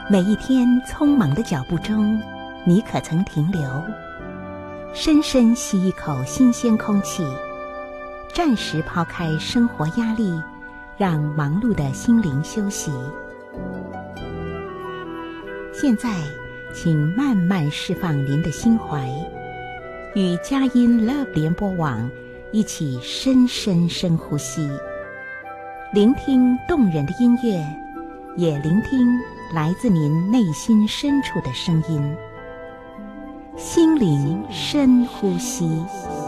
每一天匆忙的脚步中，你可曾停留，深深吸一口新鲜空气，暂时抛开生活压力，让忙碌的心灵休息。现在，请慢慢释放您的心怀，与佳音 Love 联播网一起深呼吸，聆听动人的音乐，也聆听来自您内心深处的声音。心灵深呼吸。